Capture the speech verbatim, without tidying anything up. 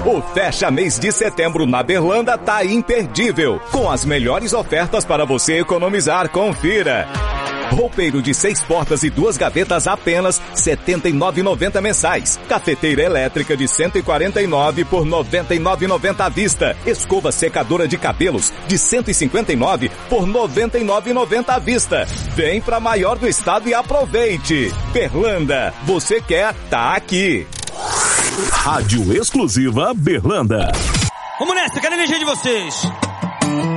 O fecha mês de setembro na Berlanda tá imperdível, com as melhores ofertas para você economizar. Confira. Roupeiro de seis portas e duas gavetas apenas setenta e nove reais e noventa centavos mensais. Cafeteira elétrica de cento e quarenta e nove reais por noventa e nove reais e noventa centavos à vista. Escova secadora de cabelos de cento e cinquenta e nove reais por noventa e nove reais e noventa centavos à vista. Vem pra maior do estado e aproveite. Berlanda, você quer, tá aqui. Rádio exclusiva Berlanda. Vamos nessa, quero a energia de vocês.